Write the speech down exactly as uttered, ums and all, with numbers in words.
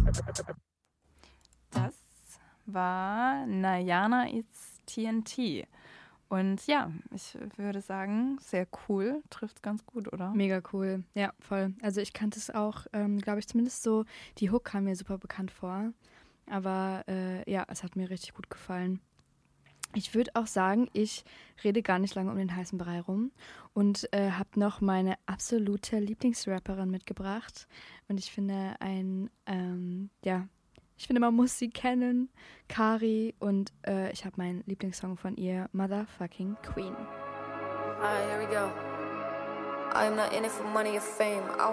Das war Nayana It's T N T. Und ja, ich würde sagen, sehr cool. Trifft's ganz gut, oder? Mega cool. Ja, voll. Also ich kannte es auch, ähm, glaube ich, zumindest so, die Hook kam mir super bekannt vor. Aber äh, ja, es hat mir richtig gut gefallen. Ich würde auch sagen, ich rede gar nicht lange um den heißen Brei rum und äh, habe noch meine absolute Lieblingsrapperin mitgebracht. Und ich finde ein, ähm, ja, ich finde, man muss sie kennen, Kari. Und äh, ich habe meinen Lieblingssong von ihr, Motherfucking Queen. Alright, here we go. I'm not in it for money or fame. I